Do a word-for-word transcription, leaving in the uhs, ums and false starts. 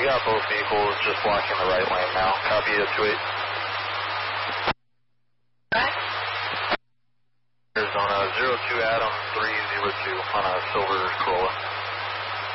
we got both vehicles just blocking the right lane now. Copy up to eight. Arizona zero two Adam three zero two on a silver Corolla.